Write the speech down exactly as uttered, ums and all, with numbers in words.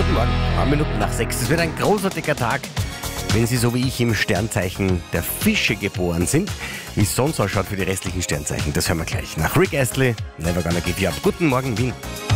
Guten Morgen, ein Minuten nach sechs. Es wird ein großartiger Tag, wenn Sie so wie ich im Sternzeichen der Fische geboren sind. Wie es sonst ausschaut für die restlichen Sternzeichen, das hören wir gleich. Nach Rick Astley, Never Gonna Give You Up. Guten Morgen, Wien.